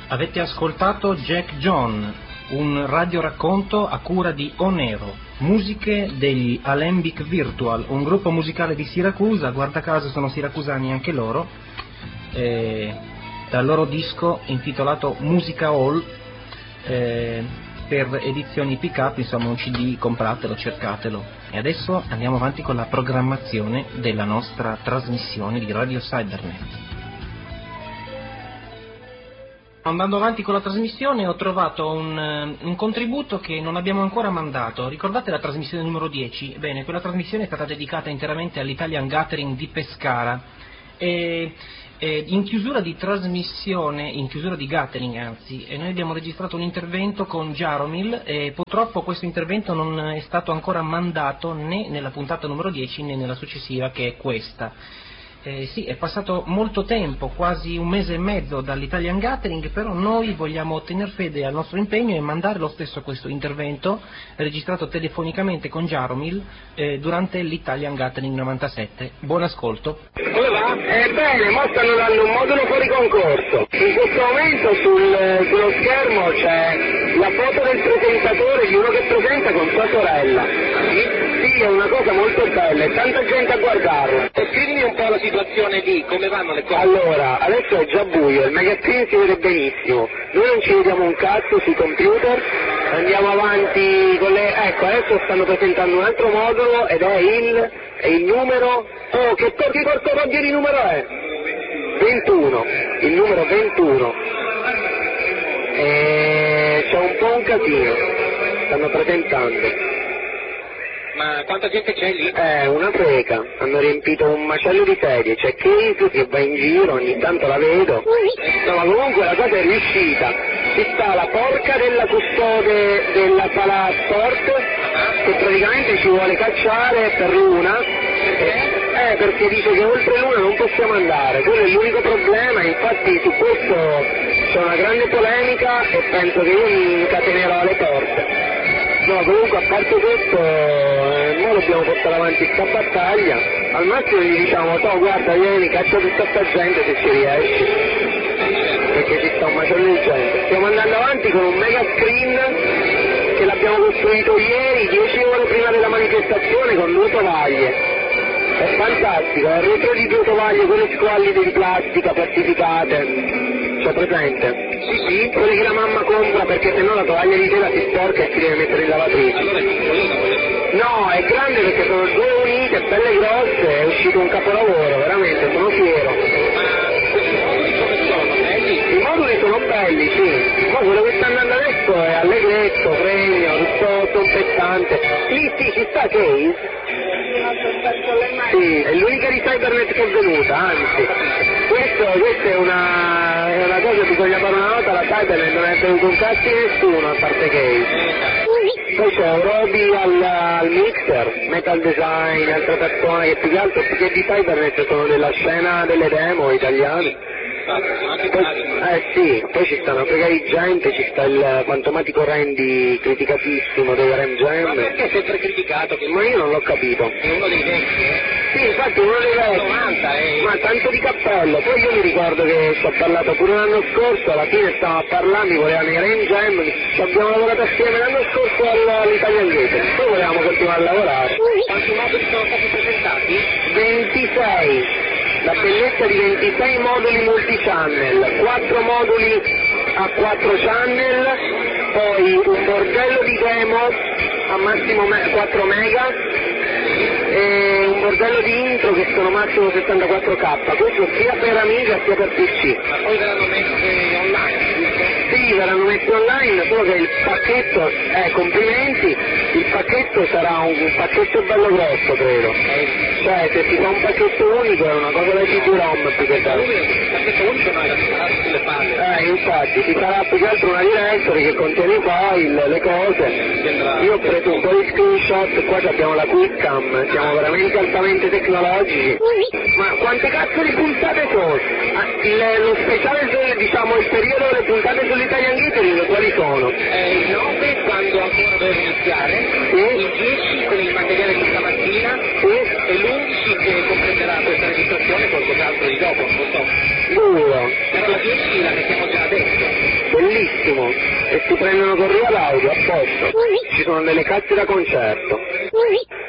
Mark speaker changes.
Speaker 1: Avete ascoltato Jack John, un radioracconto a cura di Onero, musiche degli Alembic Virtual, un gruppo musicale di Siracusa, guarda caso sono siracusani anche loro, dal loro disco intitolato Musica Hall, per edizioni pick up, insomma un CD, compratelo, cercatelo. E adesso andiamo avanti con la programmazione della nostra trasmissione di Radio Cybernet. Andando avanti con la trasmissione ho trovato un contributo che non abbiamo ancora mandato. Ricordate la trasmissione numero 10? Bene, quella trasmissione è stata dedicata interamente all'Italian Gathering di Pescara e in chiusura di trasmissione, in chiusura di Gathering anzi, e noi abbiamo registrato un intervento con Jaromil e purtroppo questo intervento non è stato ancora mandato né nella puntata numero 10 né nella successiva, che è questa. Sì, è passato molto tempo, quasi un mese e mezzo dall'Italian Gathering, però noi vogliamo tener fede al nostro impegno e mandare lo stesso questo intervento registrato telefonicamente con Jaromil durante l'Italian Gathering 97. Buon ascolto.
Speaker 2: Come va? Bene, ma stanno dando un modulo fuori concorso. In questo momento sullo schermo c'è la foto del presentatore, di uno che presenta con sua sorella. Sì, è una cosa molto bella, e tanta gente a guardarlo.
Speaker 3: Descrivimi un po' la situazione lì, come vanno le cose?
Speaker 2: Allora, adesso è già buio, il Megaprint si vede benissimo, noi non ci vediamo un cazzo sui computer, andiamo avanti con le... Ecco, adesso stanno presentando un altro modulo ed è il numero... Oh, che portafoglio di numero è? 21, il numero 21. C'è un po' un casino, stanno presentando.
Speaker 3: Ma quanta gente c'è lì?
Speaker 2: Una freca, hanno riempito un macello di sedie, c'è Casey che va in giro, ogni tanto la vedo. No, ma comunque la cosa è riuscita. Ci sta la porca della custode della sala sport, che praticamente ci vuole cacciare per l'una, perché dice che oltre l'una non possiamo andare, quello è l'unico problema, infatti su questo c'è una grande polemica e penso che io mi incatenerò alle porte. No, comunque a parte questo, noi dobbiamo portare avanti questa battaglia, al massimo gli diciamo, guarda vieni, caccia tutta sta gente se ci riesci, perché ci sta un macello di gente. Stiamo andando avanti con un mega screen che l'abbiamo costruito ieri, 10 ore prima della manifestazione, con 2 tovaglie. È fantastico, è retro di 2 tovaglie, quelle squallide di plastica plastificate. C'è presente? Sì, quelle che la mamma compra perché sennò la tovaglia di tela si sporca e si deve mettere in lavatrice.
Speaker 3: Allora è piccolina quella.
Speaker 2: No, è grande perché sono 2 unite, belle grosse, è uscito un capolavoro, veramente, sono fiero.
Speaker 3: Ma questi moduli come sono? Belli?
Speaker 2: I moduli sono belli, sì. Ma quello che sta andando adesso è allegretto, fregno, tutto pompettante. Sì, ci sta Case. Sì, è l'unica di Cybernet che è venuta, anzi. Questa è una cosa, bisogna fare una nota, la Cybernet non è venuto un cazzo di nessuno a parte Case. Poi c'è Roby al mixer, metal design, altre persone che più che altro che di Cybernet sono della scena delle demo italiane. Sì, poi ci sta una frega di gente, ci sta il fantomatico Randy criticatissimo dei Ram Jam.
Speaker 3: Ma perché è sempre criticato?
Speaker 2: Ma io non l'ho capito.
Speaker 3: È uno dei vecchi,
Speaker 2: Sì, infatti uno dei vecchi.
Speaker 3: 90,
Speaker 2: Ma tanto di cappello, poi io mi ricordo che ci ho parlato pure l'anno scorso, alla fine stavamo a parlare, mi volevano i Ram Jam, ci abbiamo lavorato assieme l'anno scorso all'Italian Gate, poi volevamo continuare a lavorare.
Speaker 3: Quanti moduli sono stati presentati?
Speaker 2: 26. La bellezza di 26 moduli multichannel, 4 moduli a 4 channel, poi un bordello di demo a massimo 4 mega e un bordello di intro che sono massimo 74k, questo sia per Amiga sia per PC.
Speaker 3: Ma poi verranno messi online, giusto?
Speaker 2: Sì, verranno messi online, solo che il pacchetto, complimenti, il pacchetto sarà un pacchetto bello grosso credo. Cioè se si fa un pacchetto unico è una cosa da CD-ROM più che altro.
Speaker 3: Il pacchetto unico non è da separare sulle palle.
Speaker 2: Infatti, ci sarà più che altro una directory che contiene i file, le cose. Io ho preso un po' di screenshot, qua abbiamo la quickcam, siamo veramente altamente tecnologici. Ma quante cazzo di puntate sono? Lo speciale, diciamo, il periodo delle puntate sull'Italian Gathering, quali sono?
Speaker 3: Il 9 quando ancora deve iniziare, il 10 con il materiale di stamattina e l'11 che comprenderà questa registrazione e qualcos'altro di dopo, non so.
Speaker 2: Duro.
Speaker 3: Però la 10 la mettiamo già adesso.
Speaker 2: benissimo, e si prendono con Rio d'Audio, a posto, ci sono delle casse da concerto.